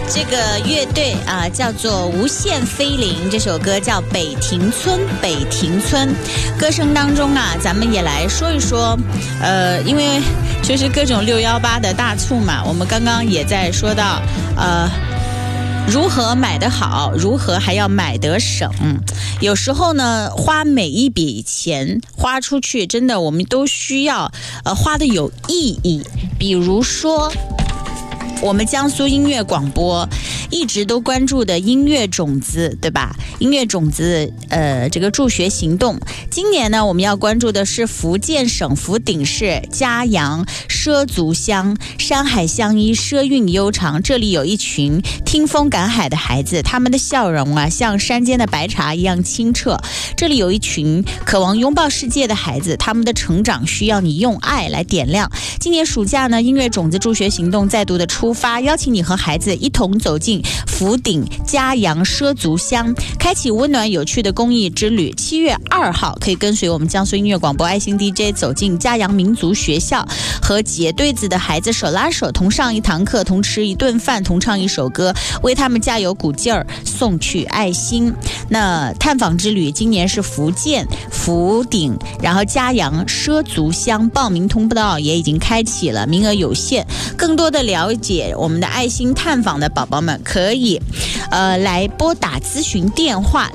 这个乐队叫做无限飞灵，这首歌叫北亭村。北亭村歌声当中咱们也来说一说因为就是各种618的大促嘛，我们刚刚也在说到如何买得好，如何还要买得省。有时候呢，花每一笔钱花出去，真的我们都需要花的有意义。比如说我们江苏音乐广播一直都关注的音乐种子，对吧？音乐种子这个助学行动，今年呢我们要关注的是福建省福鼎市嘉阳畲族乡，山海相依，畲韵悠长。这里有一群听风赶海的孩子，他们的笑容像山间的白茶一样清澈。这里有一群渴望拥抱世界的孩子，他们的成长需要你用爱来点亮。今年暑假呢，音乐种子助学行动再度的出发，邀请你和孩子一同走进福鼎嘉阳畲族乡，开启温暖有趣的公益之旅。7月2号可以跟随我们江苏音乐广播爱心 DJ 走进嘉阳民族学校，和结对子的孩子手拉手，同上一堂课，同吃一顿饭，同唱一首歌，为他们加油鼓劲儿，送去爱心。那探访之旅今年是福建福鼎，然后嘉阳畲族乡，报名通道也已经开启了，名额有限。更多的了解我们的爱心探访的宝宝们，可以来拨打咨询电话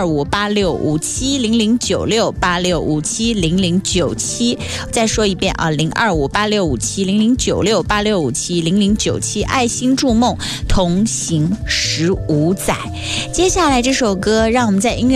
025865700968657097。再说一遍025865700968657097，爱心筑梦，同行15载。接下来这首歌，让我们在音乐